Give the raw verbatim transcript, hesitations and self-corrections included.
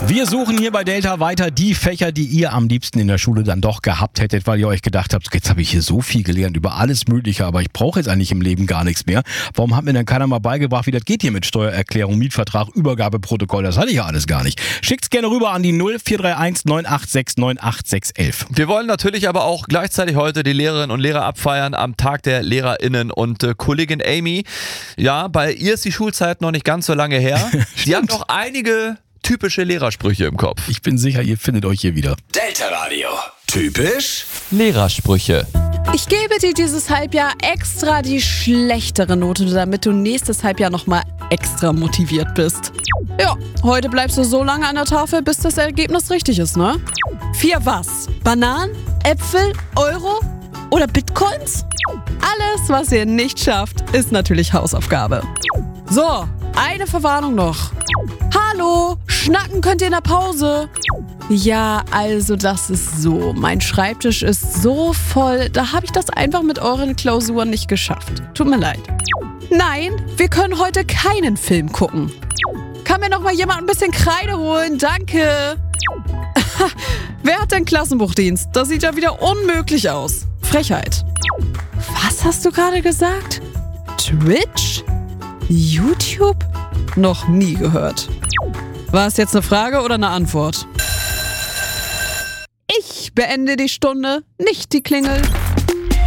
Wir suchen hier bei Delta weiter die Fächer, die ihr am liebsten in der Schule dann doch gehabt hättet, weil ihr euch gedacht habt, jetzt habe ich hier so viel gelernt über alles Mögliche, aber ich brauche jetzt eigentlich im Leben gar nichts mehr. Warum hat mir denn keiner mal beigebracht, wie das geht hier mit Steuererklärung, Mietvertrag, Übergabeprotokoll? Das hatte ich ja alles gar nicht. Schickt's gerne rüber an die null vier drei eins neun acht sechs neun acht sechs elf. Wir wollen natürlich aber auch gleichzeitig heute die Lehrerinnen und Lehrer abfeiern am Tag der LehrerInnen. Und äh, Kollegin Amy, ja, bei ihr ist die Schulzeit noch nicht ganz so lange her. Sie hat noch einige typische Lehrersprüche im Kopf. Ich bin sicher, ihr findet euch hier wieder. Delta Radio. Typisch Lehrersprüche. Ich gebe dir dieses Halbjahr extra die schlechtere Note, damit du nächstes Halbjahr nochmal extra motiviert bist. Ja, heute bleibst du so lange an der Tafel, bis das Ergebnis richtig ist, ne? Vier was? Bananen? Äpfel? Euro? Oder Bitcoins? Alles, was ihr nicht schafft, ist natürlich Hausaufgabe. So, eine Verwarnung noch. Hallo, schnacken könnt ihr in der Pause. Ja, also das ist so. Mein Schreibtisch ist so voll, da habe ich das einfach mit euren Klausuren nicht geschafft. Tut mir leid. Nein, wir können heute keinen Film gucken. Kann mir noch mal jemand ein bisschen Kreide holen? Danke. Wer hat denn Klassenbuchdienst? Das sieht ja wieder unmöglich aus. Frechheit. Was hast du gerade gesagt? Twitch? YouTube? Noch nie gehört. War es jetzt eine Frage oder eine Antwort? Ich beende die Stunde, nicht die Klingel.